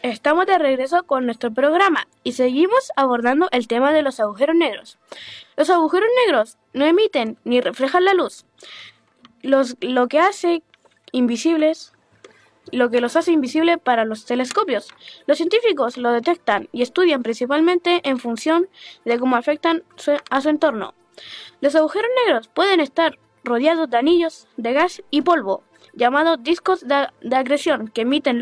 Estamos de regreso con nuestro programa y seguimos abordando el tema de los agujeros negros. Los agujeros negros no emiten ni reflejan la luz, lo que los hace invisibles para los telescopios. Los científicos lo detectan y estudian principalmente en función de cómo afectan a su entorno. Los agujeros negros pueden estar rodeados de anillos de gas y polvo, llamados discos de acreción, que emiten